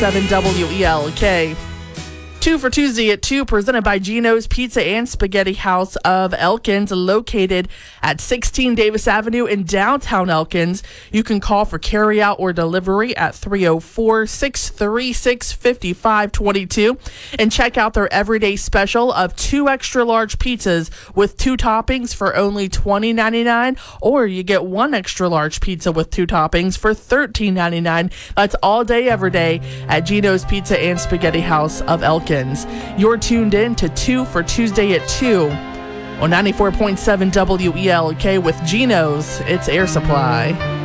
94.7 WELK. 2 for Tuesday at 2, presented by Gino's Pizza and Spaghetti House of Elkins, located at 16 Davis Avenue in downtown Elkins. You can call for carryout or delivery at 304-636-5522 and check out their everyday special of 2 extra large pizzas with 2 toppings for only $20.99, or you get 1 extra large pizza with 2 toppings for $13.99. That's all day, every day at Gino's Pizza and Spaghetti House of Elkins. You're tuned in to 2 for Tuesday at 2 on 94.7 WELK with Gino's. It's Air Supply.